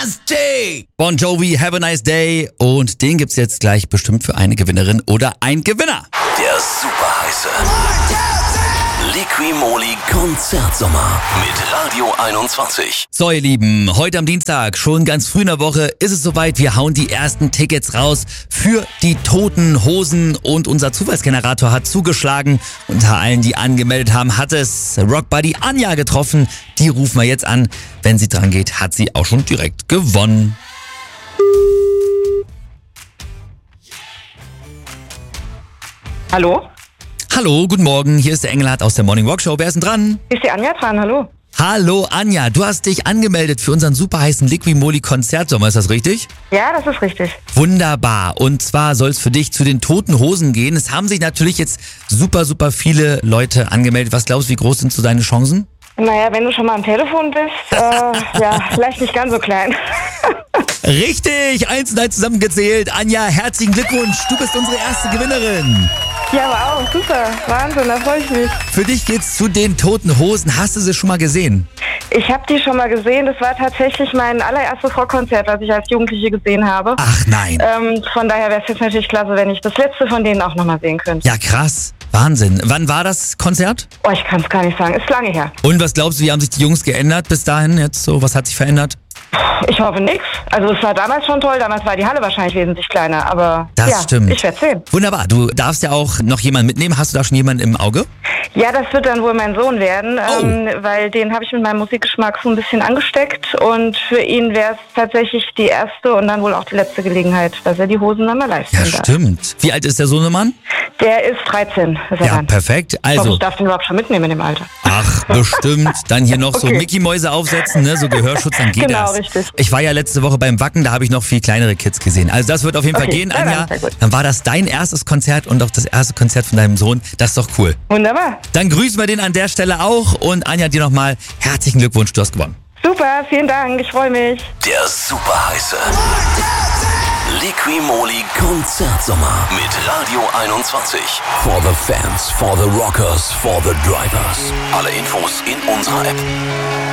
Last Day. Bon Jovi, Have a Nice Day. Und den gibt's jetzt gleich bestimmt für eine Gewinnerin oder ein Gewinner. Der super heiße Liqui-Moly Konzertsommer mit Radio 21. So, ihr Lieben, heute am Dienstag, schon ganz früh in der Woche, ist es soweit. Wir hauen die ersten Tickets raus für die Toten Hosen. Und unser Zufallsgenerator hat zugeschlagen. Unter allen, die angemeldet haben, hat es Rockbuddy Anja getroffen. Die rufen wir jetzt an. Wenn sie dran geht, hat sie auch schon direkt gewonnen. Hallo? Hallo, guten Morgen. Hier ist der Engelhardt aus der Morning Walk Show. Wer ist denn dran? Ist die Anja dran? Hallo? Hallo Anja, du hast dich angemeldet für unseren super heißen Liqui-Moly Konzertsommer, ist das richtig? Ja, das ist richtig. Wunderbar. Und zwar soll es für dich zu den Toten Hosen gehen. Es haben sich natürlich jetzt super viele Leute angemeldet. Was glaubst du, wie groß sind so deine Chancen? Naja, wenn du schon mal am Telefon bist, ja, vielleicht nicht ganz so klein. Richtig, 1 und 1 zusammengezählt. Anja, herzlichen Glückwunsch. Du bist unsere erste Gewinnerin. Ja, aber auch super. Wahnsinn, da freue ich mich. Für dich geht's zu den Toten Hosen. Hast du sie schon mal gesehen? Ich habe die schon mal gesehen. Das war tatsächlich mein allererstes Rockkonzert, was ich als Jugendliche gesehen habe. Ach nein. Von daher wäre es jetzt natürlich klasse, wenn ich das letzte von denen auch nochmal sehen könnte. Ja, krass. Wahnsinn. Wann war das Konzert? Oh, ich kann es gar nicht sagen. Ist lange her. Und was glaubst du, wie haben sich die Jungs geändert bis dahin jetzt so? Was hat sich verändert? Ich hoffe nix. Also es war damals schon toll. Damals war die Halle wahrscheinlich wesentlich kleiner. Aber Das ja, stimmt. Ich werde sehen. Wunderbar. Du darfst ja auch noch jemanden mitnehmen. Hast du da schon jemanden im Auge? Ja, das wird dann wohl mein Sohn werden, weil den habe ich mit meinem Musikgeschmack so ein bisschen angesteckt und für ihn wäre es tatsächlich die erste und dann wohl auch die letzte Gelegenheit, dass er die Hosen dann mal live Ja, sehen darf. stimmt. Wie alt ist der Sohnemann? Der ist 13, ist er Ja, dann. perfekt. Ich hoffe, Also, ich darf den überhaupt schon mitnehmen in dem Alter. ach, bestimmt. Dann hier noch so Okay. Mickey-Mäuse aufsetzen, ne? So Gehörschutz, dann geht Genau, das. richtig. Ich war ja letzte Woche beim Wacken, da habe ich noch viel kleinere Kids gesehen. Also das wird auf jeden Fall Okay, gehen, ja, dann Anja. sehr gut. Dann war das dein erstes Konzert und auch das erste Konzert von deinem Sohn. Das ist doch cool. Wunderbar. Dann grüßen wir den an der Stelle auch. Und Anja, dir nochmal herzlichen Glückwunsch, du hast gewonnen. Super, vielen Dank, ich freue mich. Der super heiße Liqui-Moly Konzertsommer mit Radio 21. For the fans, for the rockers, for the drivers. Alle Infos in unserer App.